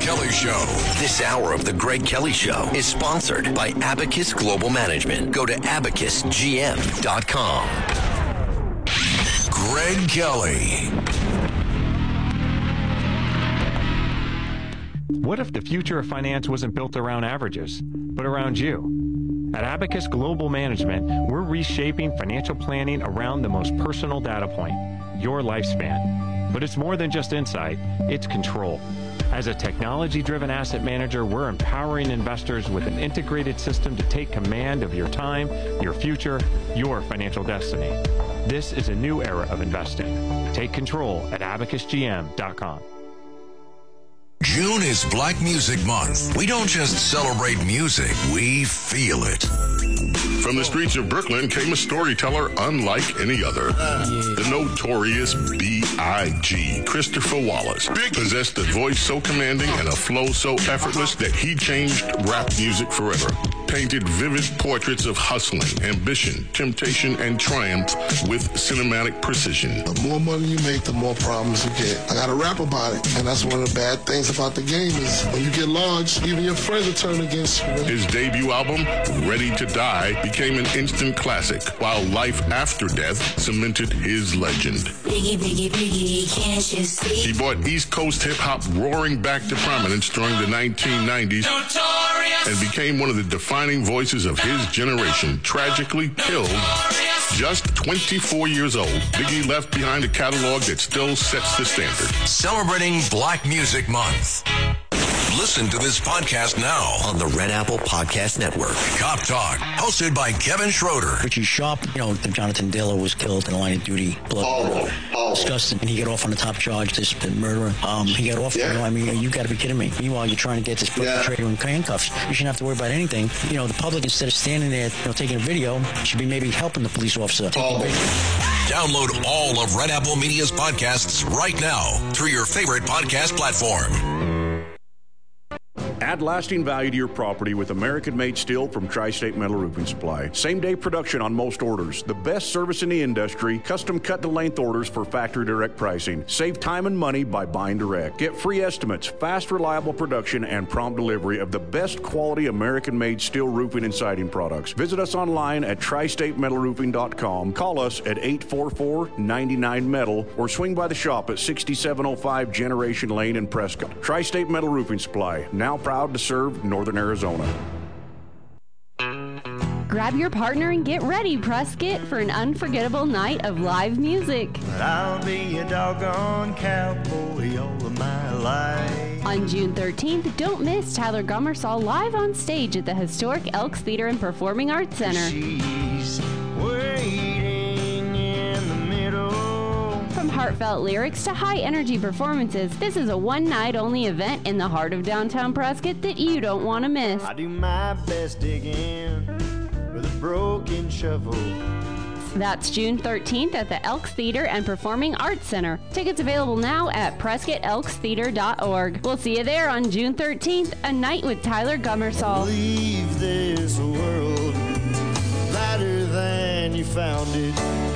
Kelly Show. This hour of The Greg Kelly Show is sponsored by Abacus Global Management. Go to abacusgm.com. Greg Kelly. What if the future of finance wasn't built around averages, but around you? At Abacus Global Management, we're reshaping financial planning around the most personal data point, your lifespan. But it's more than just insight, it's control. As a technology-driven asset manager, we're empowering investors with an integrated system to take command of your time, your future, your financial destiny. This is a new era of investing. Take control at abacusgm.com. June is Black Music Month. We don't just celebrate music, we feel it. From the streets of Brooklyn came a storyteller unlike any other. The notorious B.I.G. Christopher Wallace possessed a voice so commanding and a flow so effortless that he changed rap music forever. Painted vivid portraits of hustling, ambition, temptation, and triumph with cinematic precision. The more money you make, the more problems you get. I gotta rap about it, and that's one of the bad things about the game is when you get large, even your friends will turn against you. His debut album, Ready to Die, became an instant classic, while Life After Death cemented his legend. Biggie, biggie, biggie, can't you see? He brought East Coast hip-hop roaring back to prominence during the 1990s Notorious. and became one of the defining voices of his generation. Tragically killed just 24 years old, Biggie left behind a catalog that still sets the standard. Celebrating Black Music Month. Listen to this podcast now on the Red Apple Podcast Network. Cop Talk, hosted by Kevin Schroeder. Richie Sharp, Jonathan Diller was killed in the line of duty. Blood. Disgusting. And he got off on the top charge, this murderer. He got off, you got to be kidding me. Meanwhile, you're trying to get this perpetrator in handcuffs. You shouldn't have to worry about anything. The public, instead of standing there, taking a video, should be maybe helping the police officer. Download all of Red Apple Media's podcasts right now through your favorite podcast platform. Add lasting value to your property with American-made steel from Tri-State Metal Roofing Supply. Same-day production on most orders. The best service in the industry. Custom cut-to-length orders for factory direct pricing. Save time and money by buying direct. Get free estimates, fast, reliable production, and prompt delivery of the best quality American-made steel roofing and siding products. Visit us online at tristatemetalroofing.com. Call us at 844-99-METAL or swing by the shop at 6705 Generation Lane in Prescott. Tri-State Metal Roofing Supply. Now proud to serve Northern Arizona. Grab your partner and get ready, Prescott, for an unforgettable night of live music. But I'll be a doggone cowboy all of my life. On June 13th, don't miss Tyler Gummersall live on stage at the historic Elks Theater and Performing Arts Center. She's waiting in the middle. From heartfelt lyrics to high-energy performances, this is a one-night-only event in the heart of downtown Prescott that you don't want to miss. I do my best digging with a broken shovel. That's June 13th at the Elks Theater and Performing Arts Center. Tickets available now at PrescottElksTheater.org. We'll see you there on June 13th, a night with Tyler Gummersall. Leave this world lighter than you found it.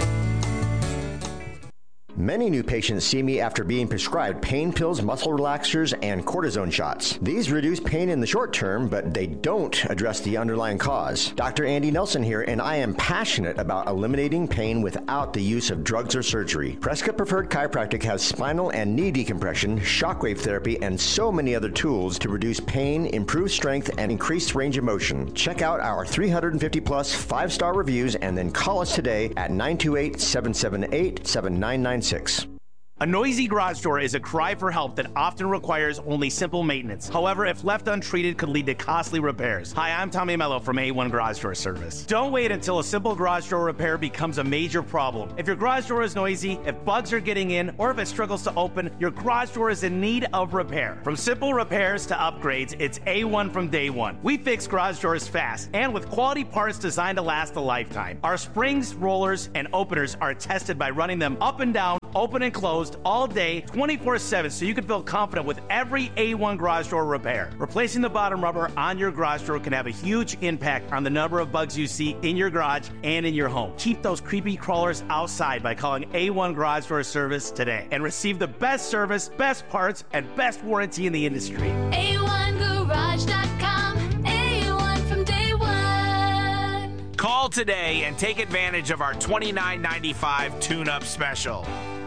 Many new patients see me after being prescribed pain pills, muscle relaxers, and cortisone shots. These reduce pain in the short term, but they don't address the underlying cause. Dr. Andy Nelson here, and I am passionate about eliminating pain without the use of drugs or surgery. Prescott Preferred Chiropractic has spinal and knee decompression, shockwave therapy, and so many other tools to reduce pain, improve strength, and increase range of motion. Check out our 350-plus 5-star reviews and then call us today at 928-778-7996. A noisy garage door is a cry for help that often requires only simple maintenance. However, if left untreated, could lead to costly repairs. Hi, I'm Tommy Mello from A1 Garage Door Service. Don't wait until a simple garage door repair becomes a major problem. If your garage door is noisy, if bugs are getting in, or if it struggles to open, your garage door is in need of repair. From simple repairs to upgrades, it's A1 from day one. We fix garage doors fast and with quality parts designed to last a lifetime. Our springs, rollers, and openers are tested by running them up and down open and closed all day, 24/7, so you can feel confident with every A1 garage door repair. Replacing the bottom rubber on your garage door can have a huge impact on the number of bugs you see in your garage and in your home. Keep those creepy crawlers outside by calling A1 Garage Door Service today and receive the best service, best parts, and best warranty in the industry. A1Garage.com. A1 from day one. Call today and take advantage of our $29.95 tune-up special.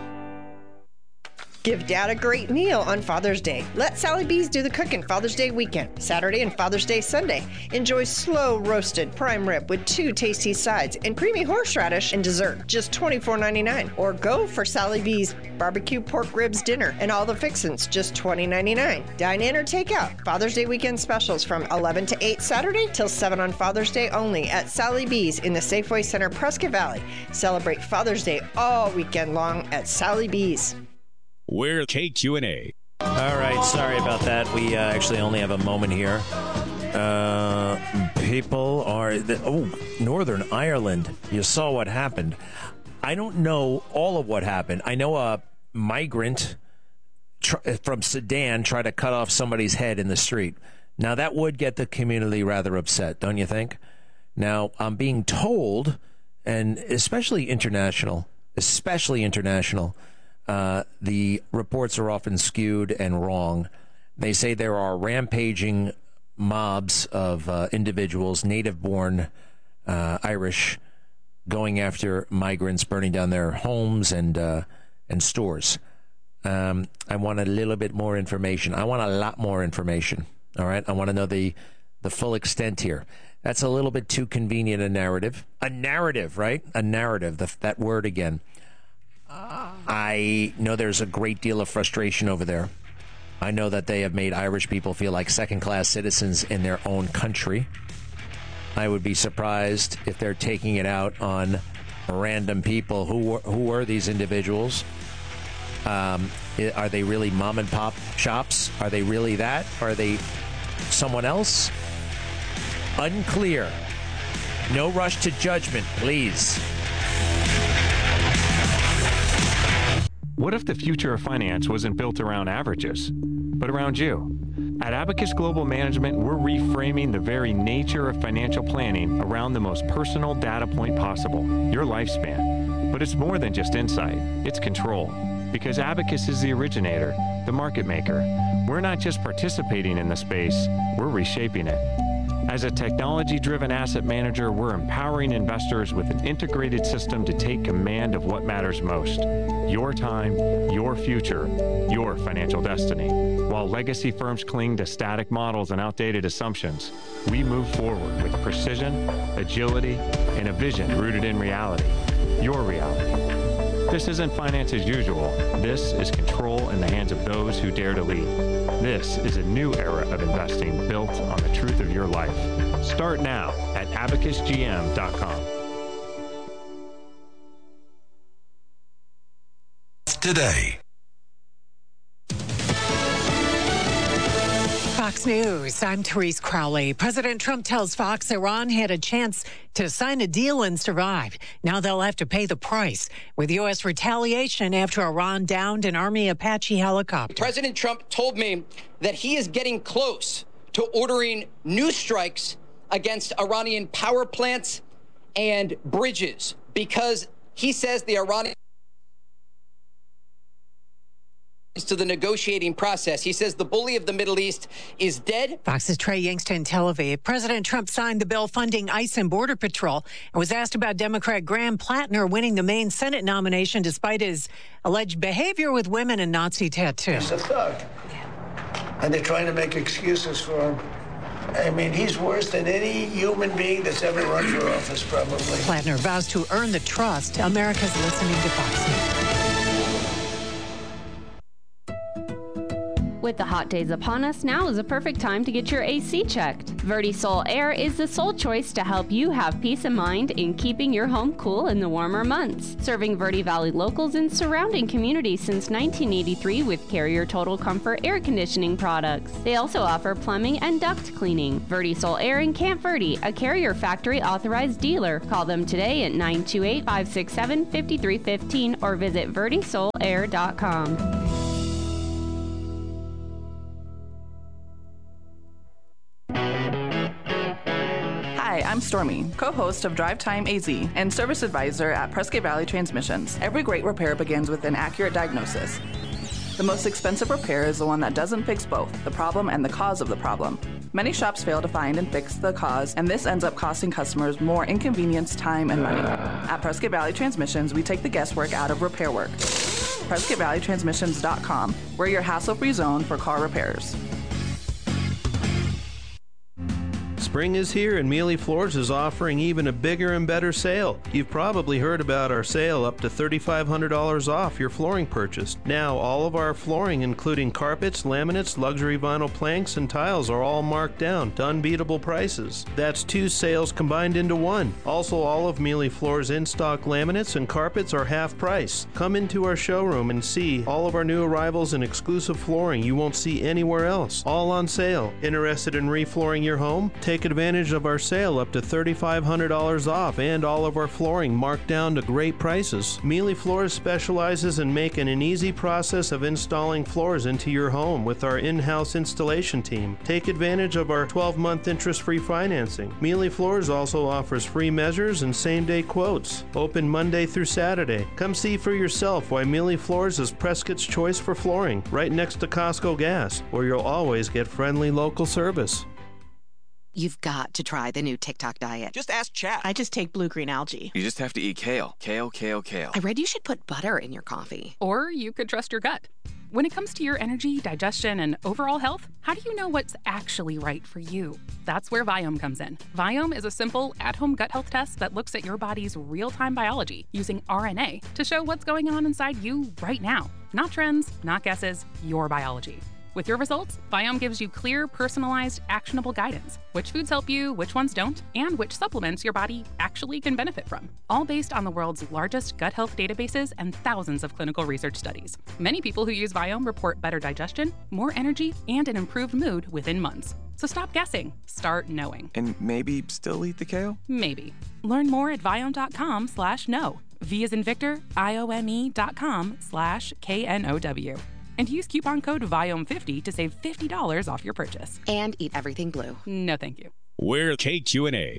Give Dad a great meal on Father's Day. Let Sally B's do the cooking Father's Day weekend, Saturday and Father's Day Sunday. Enjoy slow roasted prime rib with 2 tasty sides and creamy horseradish and dessert, just $24.99. Or go for Sally B's barbecue pork ribs dinner and all the fixins, just $20.99. Dine in or take out. Father's Day weekend specials from 11 to 8 Saturday till 7 on Father's Day only at Sally B's in the Safeway Center, Prescott Valley. Celebrate Father's Day all weekend long at Sally B's. We're KQNA. All right, sorry about that. We actually only have a moment here. People are... Northern Ireland. You saw what happened. I don't know all of what happened. I know a migrant from Sudan tried to cut off somebody's head in the street. Now, that would get the community rather upset, don't you think? Now, I'm being told, and especially international, the reports are often skewed and wrong. They say there are rampaging mobs of individuals, native-born Irish, going after migrants, burning down their homes and stores. I want a little bit more information. I want a lot more information. All right? I want to know the full extent here. That's a little bit too convenient a narrative. A narrative, right? A narrative, that word again. I know there's a great deal of frustration over there. I know that they have made Irish people feel like second-class citizens in their own country. I would be surprised if they're taking it out on random people. Who were these individuals? Are they really mom-and-pop shops? Are they really that? Are they someone else? Unclear. No rush to judgment, please. What if the future of finance wasn't built around averages, but around you? At Abacus Global Management, we're reframing the very nature of financial planning around the most personal data point possible, your lifespan. But it's more than just insight, it's control. Because Abacus is the originator, the market maker. We're not just participating in the space, we're reshaping it. As a technology-driven asset manager, we're empowering investors with an integrated system to take command of what matters most. Your time, your future, your financial destiny. While legacy firms cling to static models and outdated assumptions, we move forward with precision, agility, and a vision rooted in reality. Your reality. This isn't finance as usual. This is control in the hands of those who dare to lead. This is a new era of investing built on the truth of your life. Start now at abacusgm.com. Today. Fox News, I'm Therese Crowley. President Trump tells Fox Iran had a chance to sign a deal and survive. Now they'll have to pay the price with U.S. retaliation after Iran downed an Army Apache helicopter. President Trump told me that he is getting close to ordering new strikes against Iranian power plants and bridges because he says the Iranian to the negotiating process. He says the bully of the Middle East is dead. Fox's Trey Yingster in Tel Aviv. President Trump signed the bill funding ICE and Border Patrol and was asked about Democrat Graham Plattner winning the Maine Senate nomination despite his alleged behavior with women and Nazi tattoos. He's a thug. And they're trying to make excuses for him. I mean, he's worse than any human being that's ever run for office, probably. Plattner vows to earn the trust. America's listening to Fox News. With the hot days upon us, now is a perfect time to get your AC checked. Vertisol Air is the sole choice to help you have peace of mind in keeping your home cool in the warmer months. Serving Verde Valley locals and surrounding communities since 1983 with Carrier Total Comfort air conditioning products. They also offer plumbing and duct cleaning. Vertisol Air in Camp Verde, a Carrier factory authorized dealer. Call them today at 928-567-5315 or visit vertisolair.com. Hi, I'm Stormy, co-host of Drive Time AZ and service advisor at Prescott Valley Transmissions. Every great repair begins with an accurate diagnosis. The most expensive repair is the one that doesn't fix both, the problem and the cause of the problem. Many shops fail to find and fix the cause, and this ends up costing customers more inconvenience, time, and money. At Prescott Valley Transmissions, we take the guesswork out of repair work. PrescottValleyTransmissions.com. We're your hassle-free zone for car repairs. Spring is here and Mealy Floors is offering even a bigger and better sale. You've probably heard about our sale up to $3,500 off your flooring purchase. Now, all of our flooring, including carpets, laminates, luxury vinyl planks, and tiles, are all marked down to unbeatable prices. That's two sales combined into one. Also, all of Mealy Floors in-stock laminates and carpets are half price. Come into our showroom and see all of our new arrivals and exclusive flooring you won't see anywhere else. All on sale. Interested in reflooring your home? Take advantage of our sale up to $3,500 off and all of our flooring marked down to great prices. Mealy Floors specializes in making an easy process of installing floors into your home with our in-house installation team. Take advantage of our 12-month interest-free financing. Mealy Floors also offers free measures and same-day quotes. Open Monday through Saturday. Come see for yourself why Mealy Floors is Prescott's choice for flooring, right next to Costco Gas, where you'll always get friendly local service. You've got to try the new TikTok diet. Just ask Chat. I just take blue-green algae. You just have to eat kale. Kale, kale, kale. I read you should put butter in your coffee. Or you could trust your gut. When it comes to your energy, digestion, and overall health, how do you know what's actually right for you? That's where Viome comes in. Viome is a simple, at-home gut health test that looks at your body's real-time biology using RNA to show what's going on inside you right now. Not trends, not guesses, your biology. With your results, Viome gives you clear, personalized, actionable guidance. Which foods help you, which ones don't, and which supplements your body actually can benefit from. All based on the world's largest gut health databases and thousands of clinical research studies. Many people who use Viome report better digestion, more energy, and an improved mood within months. So stop guessing. Start knowing. And maybe still eat the kale? Maybe. Learn more at Viome.com/know. V as in Victor, IOME.com/KNOW. And use coupon code VIOME50 to save $50 off your purchase. And eat everything blue. No, thank you. We're KQNA.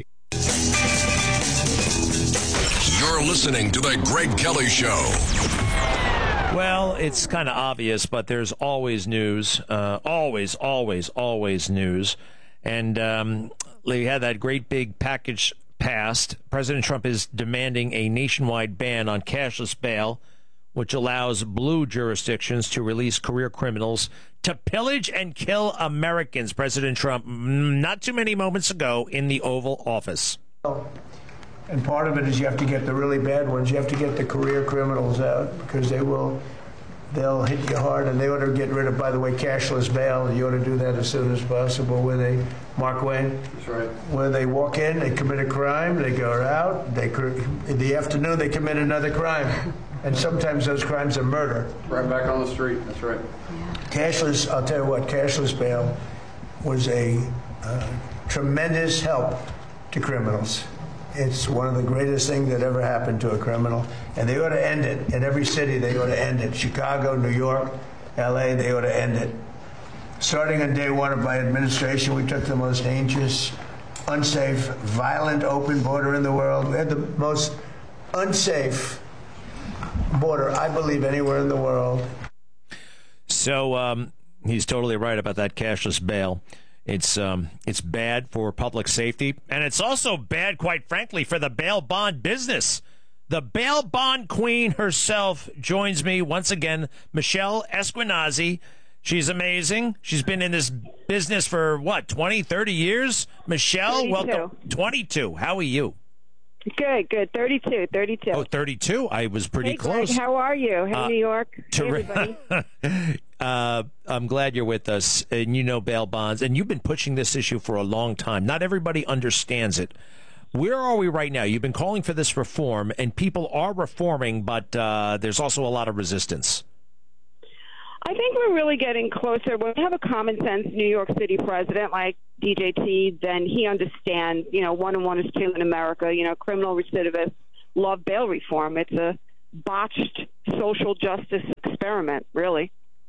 You're listening to The Greg Kelly Show. Well, it's kind of obvious, but there's always news. Always news. And we had that great big package passed. President Trump is demanding a nationwide ban on cashless bail, which allows blue jurisdictions to release career criminals to pillage and kill Americans. President Trump, not too many moments ago, in the Oval Office. And part of it is you have to get the really bad ones. You have to get the career criminals out because they'll hit you hard, and they ought to get rid of, by the way, cashless bail. You ought to do that as soon as possible. Mark Wayne? That's right. Where they walk in, they commit a crime, they go out, in the afternoon they commit another crime. And sometimes those crimes are murder. Right back on the street. That's right. Cashless, I'll tell you what, cashless bail was a tremendous help to criminals. It's one of the greatest things that ever happened to a criminal. And they ought to end it. In every city, they ought to end it. Chicago, New York, L.A., they ought to end it. Starting on day one of my administration, we took the most dangerous, unsafe, violent, open border in the world. We had the most unsafe border, I believe, anywhere in the world. So he's totally right about that cashless bail. It's bad for public safety, and it's also bad, quite frankly, for the bail bond business. The bail bond queen herself joins me once again, Michelle Esquenazi. She's amazing. She's been in this business for, 20, 30 years? Michelle, 32. Welcome. 22. How are you? Good. 32. Oh, 32. I was pretty hey, close. Greg, how are you? Hey, New York. Hey, everybody. I'm glad you're with us, and you know bail bonds, and you've been pushing this issue for a long time. Not everybody understands it. Where are we right now? You've been calling for this reform, and people are reforming, but there's also a lot of resistance. I think we're really getting closer. When we have a common sense New York City president like DJT, then he understands, 1 and 1 is 2 in America. Criminal recidivists love bail reform. It's a botched social justice experiment, really.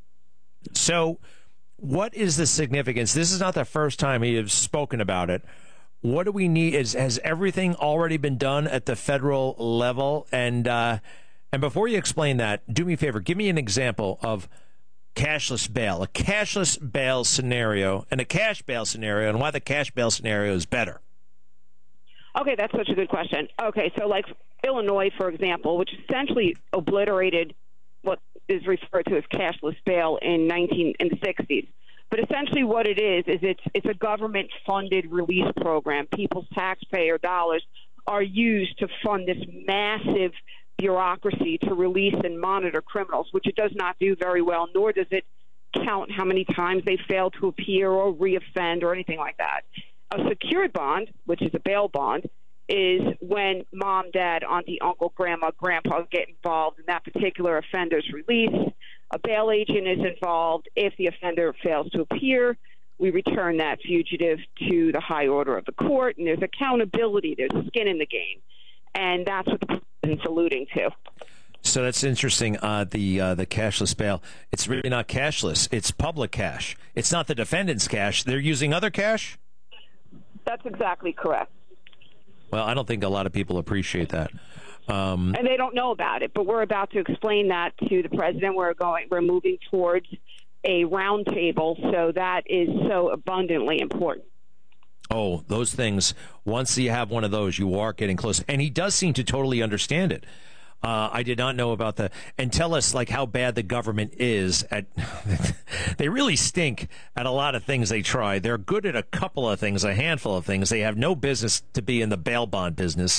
So what is the significance? This is not the first time he has spoken about it. What do we need? Has everything already been done at the federal level? And before you explain that, do me a favor. Give me an example of cashless bail, a cashless bail scenario, and a cash bail scenario, and why the cash bail scenario is better. Okay, that's such a good question. Okay, so like Illinois, for example, which essentially obliterated what is referred to as cashless bail in the 60s. But essentially what it is it's a government-funded release program. People's taxpayer dollars are used to fund this massive bureaucracy to release and monitor criminals, which it does not do very well, nor does it count how many times they fail to appear or reoffend or anything like that. A secured bond, which is a bail bond, is when mom, dad, auntie, uncle, grandma, grandpa get involved in that particular offender's release. A bail agent is involved. If the offender fails to appear, we return that fugitive to the high order of the court, and there's accountability, there's skin in the game. And that's what the president's alluding to. So that's interesting. The cashless bail, it's really not cashless. It's public cash. It's not the defendant's cash. They're using other cash? That's exactly correct. Well, I don't think a lot of people appreciate that. And they don't know about it, but we're about to explain that to the president. We're moving towards a roundtable, so that is so abundantly important. Oh, those things, once you have one of those, you are getting close. And he does seem to totally understand it. I did not know about and tell us like how bad the government is at, they really stink at a lot of things they try. They're good at a couple of things, a handful of things. They have no business to be in the bail bond business.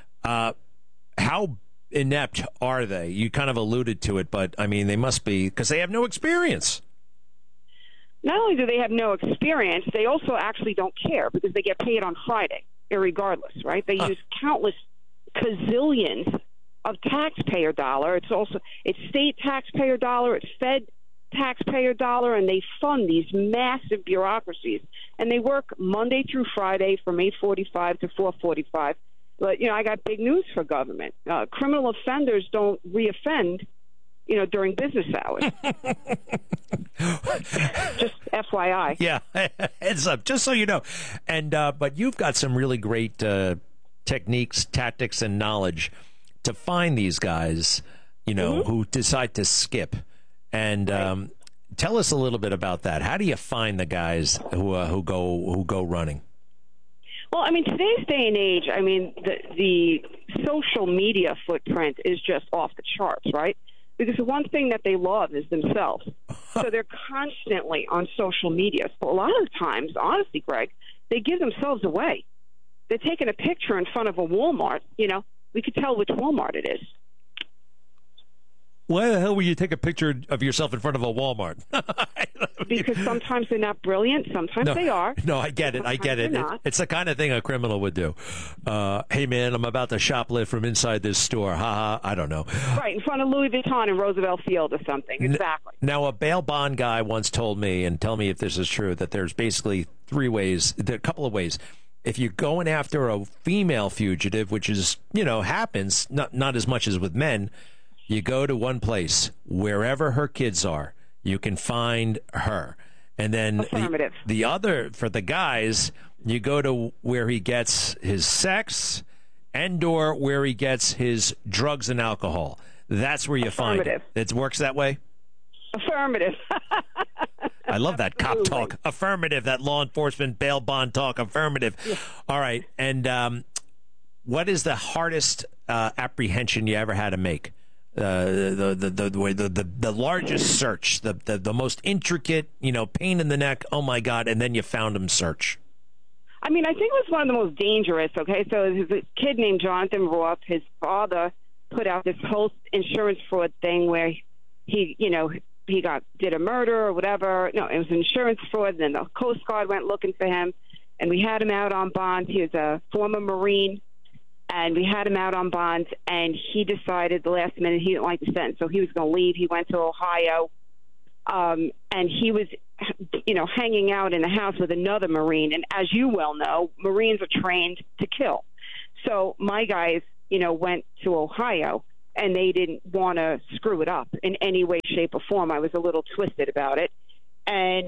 How inept are they? You kind of alluded to it, but I mean, they must be, because they have no experience. Not only do they have no experience, they also actually don't care because they get paid on Friday, irregardless, right? They use countless gazillions of taxpayer dollar. It's state taxpayer dollar, it's Fed taxpayer dollar, and they fund these massive bureaucracies. And they work Monday through Friday from 8:45 to 4:45. But, I got big news for government. Criminal offenders don't reoffend, during business hours. Just FYI. Yeah, heads up, just so you know. And but you've got some really great techniques, tactics, and knowledge to find these guys, who decide to skip. And tell us a little bit about that. How do you find the guys who go running? Well, today's day and age, the social media footprint is just off the charts, right? Because the one thing that they love is themselves. So they're constantly on social media. So a lot of the times, honestly, Greg, they give themselves away. They're taking a picture in front of a Walmart. We could tell which Walmart it is. Why the hell would you take a picture of yourself in front of a Walmart? Because sometimes they're not brilliant. Sometimes they are. No, I get it. It's the kind of thing a criminal would do. Hey, man, I'm about to shoplift from inside this store. Ha ha. I don't know. Right, in front of Louis Vuitton in Roosevelt Field or something. Exactly. Now, a bail bond guy once told me, and tell me if this is true, that there's basically a couple of ways. If you're going after a female fugitive, which is, happens, not as much as with men, you go to one place, wherever her kids are, you can find her. And then the other, for the guys, you go to where he gets his sex and or where he gets his drugs and alcohol. That's where you find it. It works that way? Affirmative. I love that cop Absolutely. talk. Affirmative, that law enforcement bail bond talk. Affirmative. Yeah. All right. And what is the hardest apprehension you ever had to make? The largest search, the most intricate, pain in the neck. Oh my God! And then you found him. Search. I think it was one of the most dangerous. Okay, so there's a kid named Jonathan Roth. His father put out this whole insurance fraud thing where he, did a murder or whatever. No, it was insurance fraud. Then the Coast Guard went looking for him, and we had him out on bond. He was a former Marine, and we had him out on bond, and he decided the last minute he didn't like the sentence, so he was going to leave. He went to Ohio, and he was, hanging out in the house with another Marine. And as you well know, Marines are trained to kill. So my guys, went to Ohio, and they didn't want to screw it up in any way, shape, or form. I was a little twisted about it. And,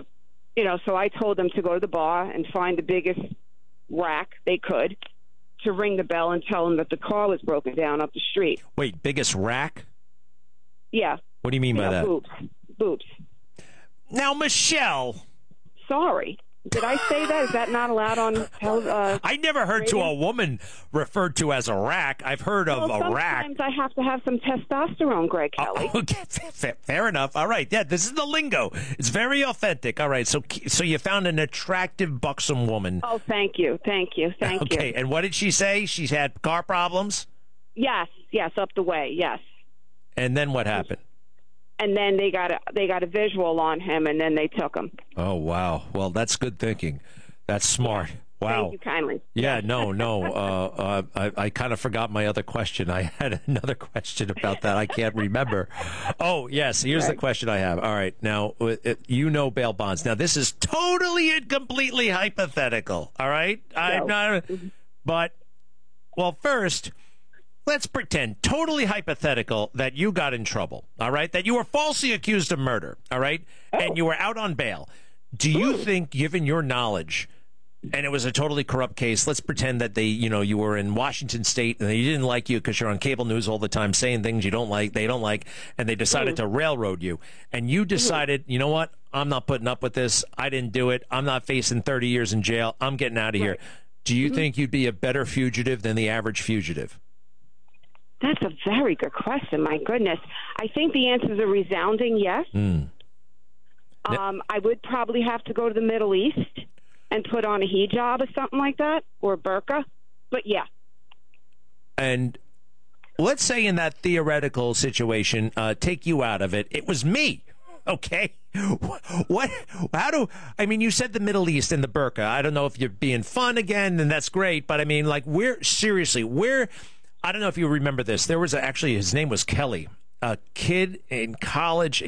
so I told them to go to the bar and find the biggest rack they could to ring the bell and tell them that the car was broken down up the street. Wait, biggest rack? Yeah. What do you mean by that? Boobs. Now, Michelle. Sorry. Did I say that? Is that not allowed on I never heard to a woman referred to as a rack. I've heard of a rack. Sometimes I have to have some testosterone, Greg Kelly. Okay, fair enough. All right, yeah, this is the lingo. It's very authentic. All right, so you found an attractive, buxom woman. Oh, thank you. Okay, and what did she say? She's had car problems? Yes, up the way, yes. And then what happened? And then they got a visual on him, and then they took him. Oh, wow. Well, that's good thinking. That's smart. Wow. Thank you kindly. Yeah, no. I kind of forgot my other question. I had another question about that. I can't remember. Oh, yes. Here's the question I have. All right. Now, bail bonds. Now, this is totally and completely hypothetical. All right? I'm not. But, well, first, let's pretend, totally hypothetical, that you got in trouble, all right? That you were falsely accused of murder, all right? And you were out on bail. Do you think, given your knowledge, and it was a totally corrupt case, let's pretend that you were in Washington State and they didn't like you because you're on cable news all the time saying things they don't like, and they decided to railroad you. And you decided, you know what? I'm not putting up with this. I didn't do it. I'm not facing 30 years in jail. I'm getting out of here. Do you think you'd be a better fugitive than the average fugitive? That's a very good question. My goodness. I think the answer is a resounding yes. I would probably have to go to the Middle East and put on a hijab or something like that, or a burqa. But yeah. And let's say in that theoretical situation, take you out of it. It was me. Okay. You said the Middle East and the burqa. I don't know if you're being fun again, and that's great. But I mean, like, I don't know if you remember this. There was his name was Kelly, a kid in college.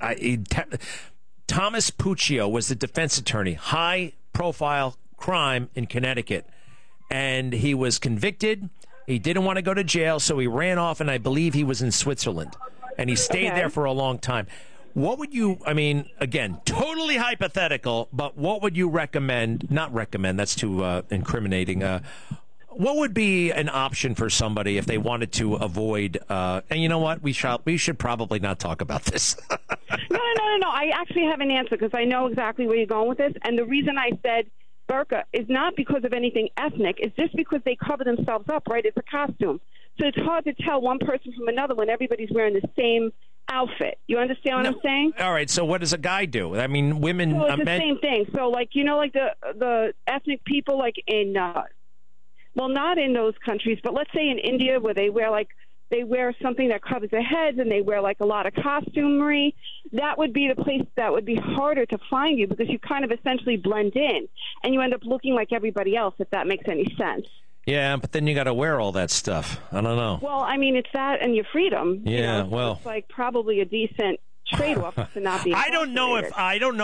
Thomas Puccio was the defense attorney, high-profile crime in Connecticut. And he was convicted. He didn't want to go to jail, so he ran off, and I believe he was in Switzerland. And he stayed there for a long time. What would you, again, totally hypothetical, but what would you recommend? Not recommend, that's too incriminating. What would be an option for somebody if they wanted to avoid? And you know what? We should probably not talk about this. No. I actually have an answer because I know exactly where you're going with this. And the reason I said burqa is not because of anything ethnic. It's just because they cover themselves up, right? It's a costume. So it's hard to tell one person from another when everybody's wearing the same outfit. You understand what I'm saying? All right. So what does a guy do? I mean, women. So it's the same thing. So like the ethnic people like in. Well, not in those countries, but let's say in India where they wear something that covers their heads and they wear like a lot of costumery. That would be the place that would be harder to find you because you kind of essentially blend in and you end up looking like everybody else, if that makes any sense. Yeah, but then you got to wear all that stuff. I don't know. Well, it's that and your freedom. Yeah, so it's like probably a decent trade-off to not be. I don't know if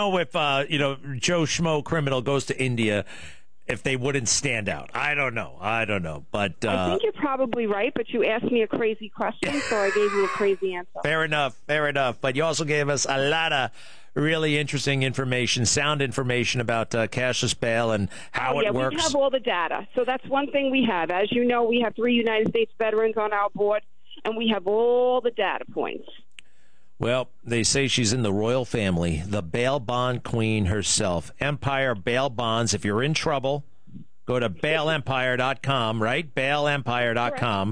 Joe Schmo criminal goes to India, if they wouldn't stand out. I don't know. But I think you're probably right, but you asked me a crazy question, so I gave you a crazy answer. Fair enough. But you also gave us a lot of really interesting information, sound information about cashless bail and how it works. We have all the data. So that's one thing we have. As you know, we have 3 United States veterans on our board, and we have all the data points. Well, they say she's in the royal family, the bail bond queen herself. Empire Bail Bonds. If you're in trouble, go to bailempire.com, right? Bailempire.com.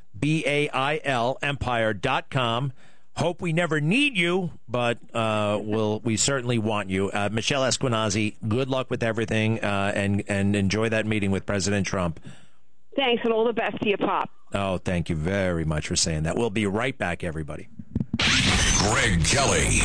BAIL Empire.com. Hope we never need you, but we certainly want you. Michelle Esquenazi, good luck with everything, and enjoy that meeting with President Trump. Thanks, and all the best to you, Pop. Oh, thank you very much for saying that. We'll be right back, everybody. Greg Kelly.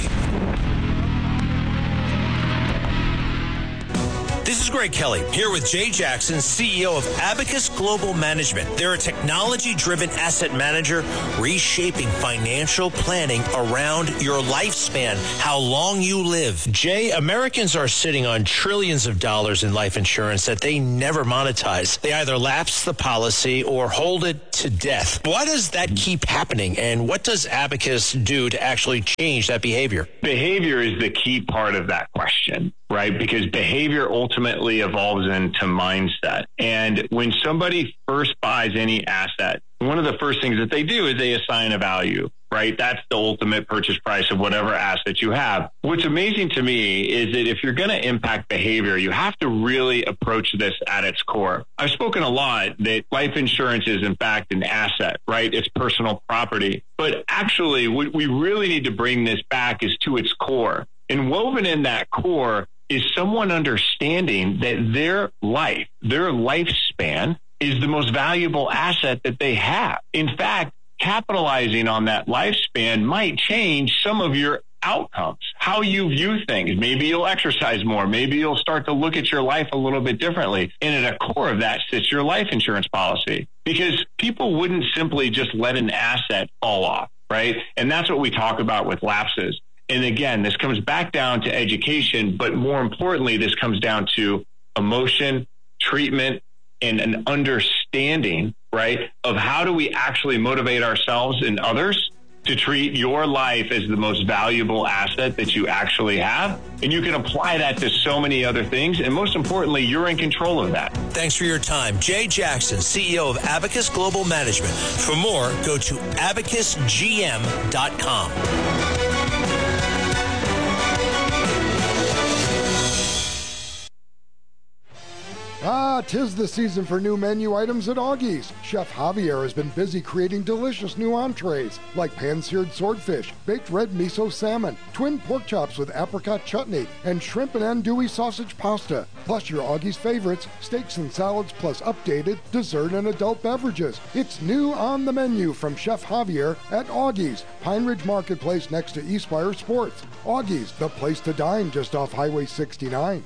This is Greg Kelly, here with Jay Jackson, CEO of Abacus Global Management. They're a technology-driven asset manager reshaping financial planning around your lifespan, how long you live. Jay, Americans are sitting on trillions of dollars in life insurance that they never monetize. They either lapse the policy or hold it to death. Why does that keep happening, and what does Abacus do to actually change that behavior? Behavior is the key part of that question, right? Because behavior ultimately evolves into mindset. And when somebody first buys any asset, one of the first things that they do is they assign a value, right? That's the ultimate purchase price of whatever asset you have. What's amazing to me is that if you're going to impact behavior, you have to really approach this at its core. I've spoken a lot that life insurance is in fact an asset, right? It's personal property. But actually, what we really need to bring this back is to its core. And woven in that core is someone understanding that their life, their lifespan is the most valuable asset that they have. In fact, capitalizing on that lifespan might change some of your outcomes, how you view things. Maybe you'll exercise more. Maybe you'll start to look at your life a little bit differently. And at a core of that sits your life insurance policy, because people wouldn't simply just let an asset fall off, right? And that's what we talk about with lapses. And again, this comes back down to education, but more importantly, this comes down to emotion, treatment, and an understanding, right, of how do we actually motivate ourselves and others to treat your life as the most valuable asset that you actually have. And you can apply that to so many other things. And most importantly, you're in control of that. Thanks for your time. Jay Jackson, CEO of Abacus Global Management. For more, go to abacusgm.com. Ah, 'tis the season for new menu items at Augie's. Chef Javier has been busy creating delicious new entrees like pan-seared swordfish, baked red miso salmon, twin pork chops with apricot chutney, and shrimp and andouille sausage pasta. Plus your Augie's favorites, steaks and salads, plus updated dessert and adult beverages. It's new on the menu from Chef Javier at Augie's, Pine Ridge Marketplace next to Eastspire Sports. Augie's, the place to dine just off Highway 69.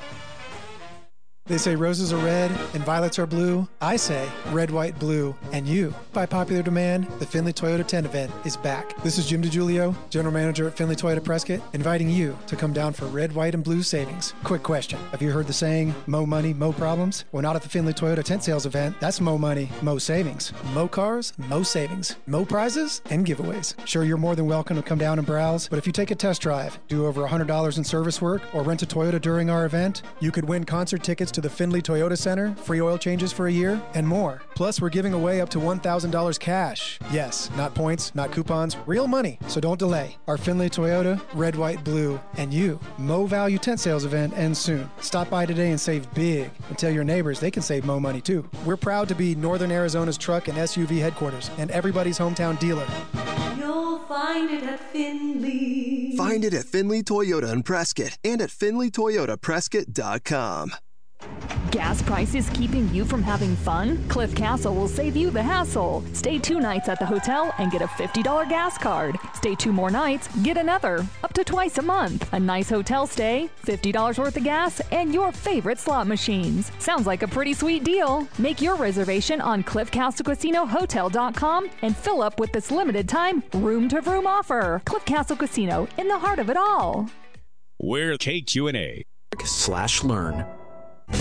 They say roses are red and violets are blue. I say red, white, blue, and you. By popular demand, the Findlay Toyota 10 event is back. This is Jim DiGiulio, General Manager at Findlay Toyota Prescott, inviting you to come down for red, white, and blue savings. Quick question. Have you heard the saying, mo money, mo problems? Well, not at the Findlay Toyota tent sales event. That's mo money, mo savings. Mo cars, mo savings. Mo prizes and giveaways. Sure, you're more than welcome to come down and browse, but if you take a test drive, do over $100 in service work, or rent a Toyota during our event, you could win concert tickets to the Findlay Toyota Center, free oil changes for a year, and more. Plus, we're giving away up to $1,000 cash. Yes, not points, not coupons, real money. So don't delay. Our Findlay Toyota, red, white, blue, and you. Mo Value tent sales event ends soon. Stop by today and save big. And tell your neighbors they can save mo money too. We're proud to be Northern Arizona's truck and SUV headquarters and everybody's hometown dealer. You'll find it at Findlay. Find it at Findlay Toyota in Prescott and at FindlayToyotaPrescott.com. Gas prices keeping you from having fun? Cliff Castle will save you the hassle. Stay 2 nights at the hotel and get a $50 gas card. Stay 2 more nights, get another, up to twice a month. A nice hotel stay, $50 worth of gas, and your favorite slot machines. Sounds like a pretty sweet deal. Make your reservation on CliffCastleCasinoHotel.com and fill up with this limited time room-to-room offer. Cliff Castle Casino, in the heart of it all. We're KQNA. /learn.